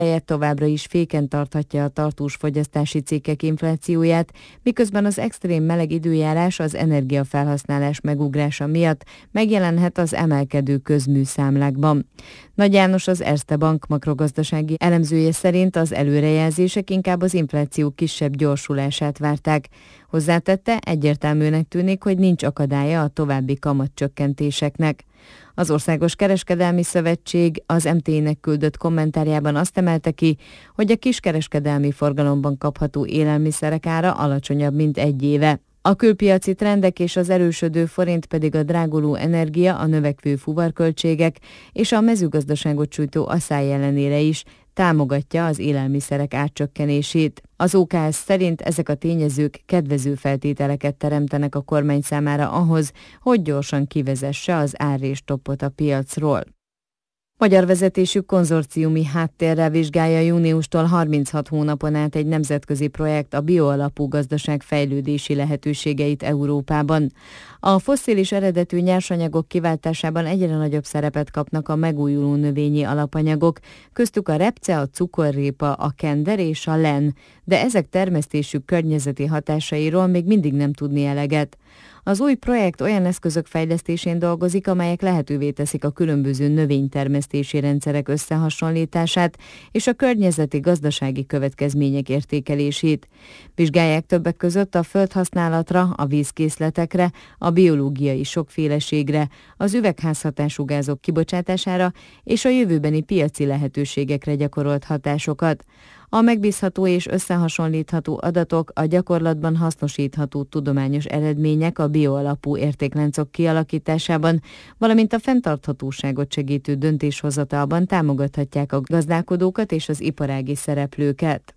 helyett továbbra is féken tarthatja a tartós fogyasztási cikkek inflációját, miközben az extrém meleg időjárás az energiafelhasználás megugrása miatt megjelenhet az emelkedő közműszámlákban. Nagy János, az Erste Bank makrogazdasági elemzője szerint az előrejelzések inkább az infláció kisebb gyorsulását várták. Hozzátette, egyértelműnek tűnik, hogy nincs akadálya a további kamatcsökkentéseknek. Az Országos Kereskedelmi Szövetség az MT-nek küldött kommentárjában azt emelte ki, hogy a kiskereskedelmi forgalomban kapható élelmiszerek ára alacsonyabb, mint egy éve. A külpiaci trendek és az erősödő forint pedig a dráguló energia, a növekvő fuvarköltségek és a mezőgazdaságot sújtó aszály ellenére is támogatja az élelmiszerek árcsökkenését. Az OKS szerint ezek a tényezők kedvező feltételeket teremtenek a kormány számára ahhoz, hogy gyorsan kivezesse az árrésstoppot a piacról. Magyar vezetésű konzorciumi háttérrel vizsgálja júniustól 36 hónapon át egy nemzetközi projekt a bioalapú gazdaság fejlődési lehetőségeit Európában. A fosszilis eredetű nyersanyagok kiváltásában egyre nagyobb szerepet kapnak a megújuló növényi alapanyagok, köztük a repce, a cukorrépa, a kender és a len, de ezek termesztésük környezeti hatásairól még mindig nem tudni eleget. Az új projekt olyan eszközök fejlesztésén dolgozik, amelyek lehetővé teszik a különböző növénytermesztési rendszerek összehasonlítását és a környezeti gazdasági következmények értékelését. Vizsgálják többek között a földhasználatra, a vízkészletekre, a biológiai sokféleségre, az üvegházhatású gázok kibocsátására és a jövőbeni piaci lehetőségekre gyakorolt hatásokat. A megbízható és összehasonlítható adatok, a gyakorlatban hasznosítható tudományos eredmények a bioalapú értékláncok kialakításában, valamint a fenntarthatóságot segítő döntéshozatalban támogathatják a gazdálkodókat és az iparági szereplőket.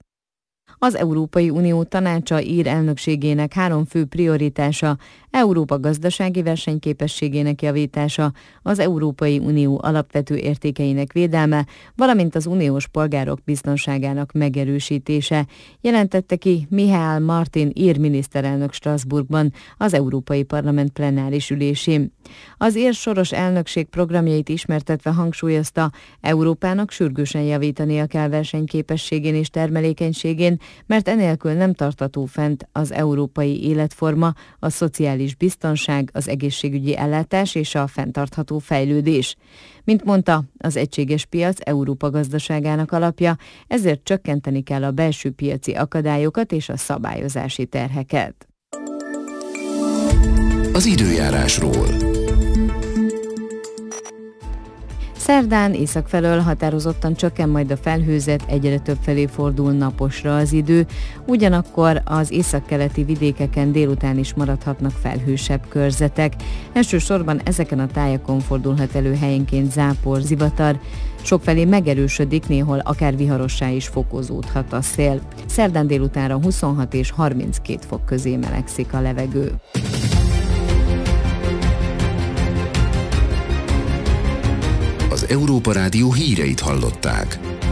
Az Európai Unió Tanácsa ír elnökségének 3 fő prioritása: Európa gazdasági versenyképességének javítása, az Európai Unió alapvető értékeinek védelme, valamint az uniós polgárok biztonságának megerősítése, jelentette ki Michael Martin ír miniszterelnök Strasbourgban az Európai Parlament plenáris ülésén. Az ír soros elnökség programjait ismertetve hangsúlyozta, Európának sürgősen javítania kell versenyképességén és termelékenységén, mert enélkül nem tartható fent az európai életforma, a szociális biztonság, az egészségügyi ellátás és a fenntartható fejlődés. Mint mondta, az egységes piac Európa gazdaságának alapja, ezért csökkenteni kell a belső piaci akadályokat és a szabályozási terheket. Az időjárásról. Szerdán észak felől határozottan csökken majd a felhőzet, egyre több felé fordul naposra az idő, ugyanakkor az északkeleti vidékeken délután is maradhatnak felhősebb körzetek. Elsősorban ezeken a tájakon fordulhat elő helyenként zápor, zivatar, sokfelé megerősödik, néhol akár viharossá is fokozódhat a szél. Szerdán délutánra 26 és 32 fok közé melegszik a levegő. Az Európa Rádió híreit hallották.